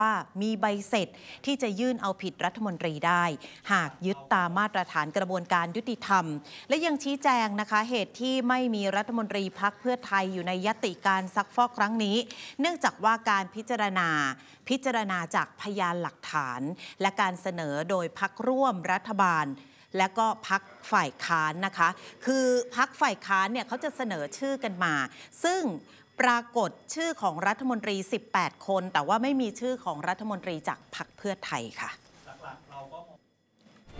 ว่ามีใบเสร็จที่จะยื่นเอาผิดรัฐมนตรีได้หากยึดตามมาตรฐานกระบวนการยุติธรรมและยังชี้แจงนะคะเหตุที่ไม่มีรัฐมนตรีพรรคเพื่อไทยอยู่ในยติการซักฟอกครั้งนี้เนื่องจากว่าการพิจารณาจากพยานหลักฐานและการเสนอโดยพรรคร่วมรัฐบาลและก็พรรคฝ่ายค้านนะคะคือพรรคฝ่ายค้านเนี่ยเขาจะเสนอชื่อกันมาซึ่งปรากฏชื่อของรัฐมนตรี18คนแต่ว่าไม่มีชื่อของรัฐมนตรีจากพรรคเพื่อไทยค่ะหลักๆเราก็